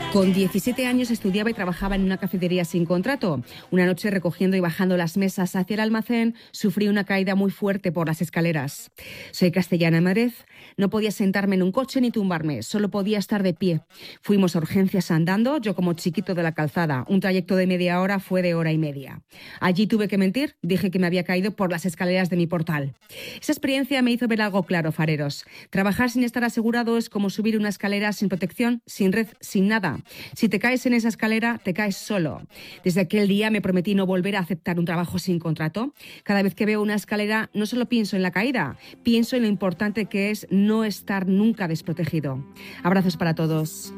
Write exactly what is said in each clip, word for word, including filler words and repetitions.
Con diecisiete años estudiaba y trabajaba en una cafetería sin contrato. Una noche, recogiendo y bajando las mesas hacia el almacén, sufrí una caída muy fuerte por las escaleras. Soy castellana en Madrid. No podía sentarme en un coche ni tumbarme, solo podía estar de pie. Fuimos a urgencias andando, yo como chiquito de la calzada. Un trayecto de media hora fue de hora y media. Allí tuve que mentir, dije que me había caído por las escaleras de mi portal. Esa experiencia me hizo ver algo claro, fareros. Trabajar sin estar asegurado es como subir una escalera sin protección, sin red, sin nada. Si te caes en esa escalera, te caes solo. Desde aquel día me prometí no volver a aceptar un trabajo sin contrato. Cada vez que veo una escalera, no solo pienso en la caída, pienso en lo importante que es no estar nunca desprotegido. Abrazos para todos.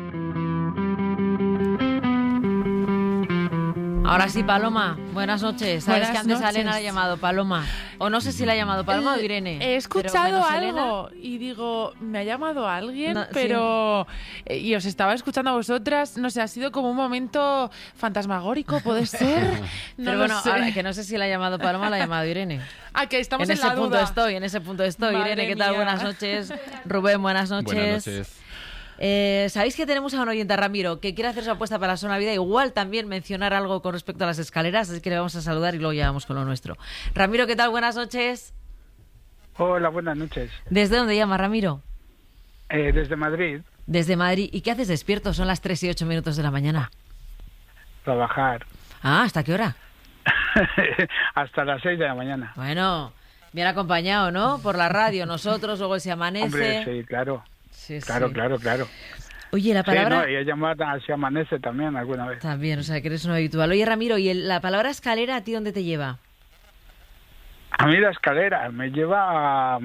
Ahora sí, Paloma, buenas noches. Sabes Buenas que antes noches. a Elena la ha llamado Paloma. O no sé si la ha llamado Paloma o Irene. He escuchado Pero algo Elena... y digo, me ha llamado alguien, No, pero... eh, Y os estaba escuchando a vosotras, no sé, ha sido como un momento fantasmagórico, ¿puede ser? No Pero lo bueno, sé. ahora que no sé si la ha llamado Paloma o la ha llamado Irene. Ah, que estamos en en, ese la punto duda. estoy, en ese punto estoy. Madre Irene, ¿qué tal? mía. Buenas noches. Rubén, buenas noches. Buenas noches. Eh, Sabéis que tenemos a un oyente, Ramiro, que quiere hacer su apuesta para la zona vida, igual también mencionar algo con respecto a las escaleras, así que le vamos a saludar y luego ya vamos con lo nuestro. Ramiro, ¿qué tal? Buenas noches. Hola, buenas noches. ¿Desde dónde llama, Ramiro? Eh, desde Madrid, Desde Madrid. ¿Y qué haces despierto? Son las tres y ocho minutos de la mañana. trabajar Ah, ¿hasta qué hora? hasta las seis de la mañana. Bueno, bien acompañado, ¿no? Por la radio, nosotros, luego se amanece. Hombre, sí, claro. Sí, Claro, sí. claro, claro. Oye, la palabra... Sí, no, y he llamado a Se Amanece también alguna vez. También, o sea, que eres un habitual. Oye, Ramiro, ¿y el- la palabra escalera a ti dónde te lleva? A mí la escalera me lleva a,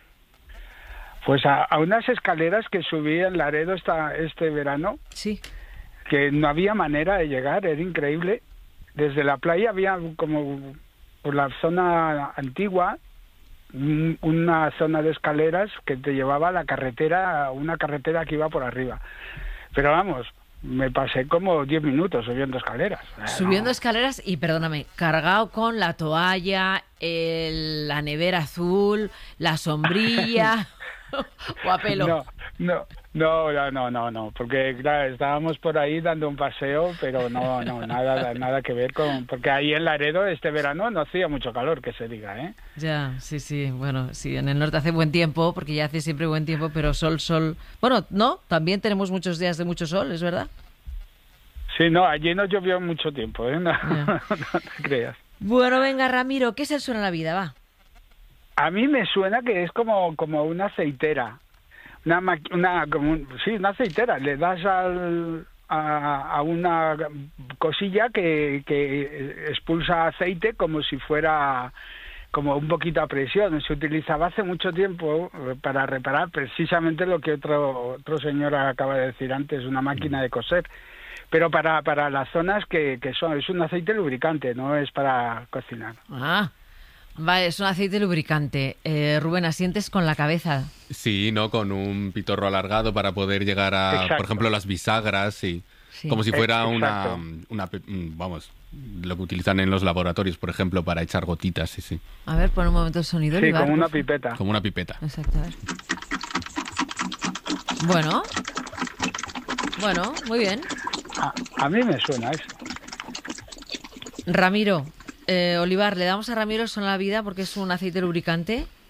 pues a, a unas escaleras que subí en Laredo esta, este verano, Sí. que no había manera de llegar, era increíble. Desde la playa había como por la zona antigua un- una zona de escaleras que te llevaba a la carretera, una carretera que iba por arriba. Pero vamos, me pasé como diez minutos subiendo escaleras. Eh, Subiendo no. escaleras y, perdóname, cargado con la toalla, el- la nevera azul, la sombrilla o a pelo. No, no, no, no, no, no, no, porque claro, estábamos por ahí dando un paseo, pero no, no, nada, nada que ver con, porque ahí en Laredo este verano no hacía mucho calor, que se diga, ¿eh? Ya, sí, sí, bueno, sí, en el norte hace buen tiempo, porque ya hace siempre buen tiempo, pero sol, sol... Bueno, no, también tenemos muchos días de mucho sol, ¿es verdad? Sí, no, allí no llovió mucho tiempo, ¿eh? No, Ya. no te creas. Bueno, venga, Ramiro, ¿qué es el suelo en la vida? Va. A mí me suena que es como, como una aceitera, una, ma- una, como un- sí, una aceitera, le das al, a, a una cosilla que, que expulsa aceite como si fuera como un poquito a presión. Se utilizaba hace mucho tiempo para reparar precisamente lo que otro, otro señor acaba de decir antes, una máquina de coser. Pero para, para las zonas que, que son, es un aceite lubricante, no es para cocinar. Ah, vale, es un aceite lubricante. Eh, Rubén, asientes con la cabeza. Sí, ¿no? Con un pitorro alargado para poder llegar a, Exacto. por ejemplo, las bisagras, sí. Sí. Como si fuera una, Exacto. una, pe- mm, vamos, lo que utilizan en los laboratorios, por ejemplo, para echar gotitas, sí, sí. A ver, pon un momento el sonido. Sí, Olivar, como una por favor. pipeta. Como una pipeta. Exacto, a ver. Bueno. Bueno, muy bien. A, a mí me suena eso. Ramiro, eh, Olivar, le damos a Ramiro el son a la vida porque es un aceite lubricante.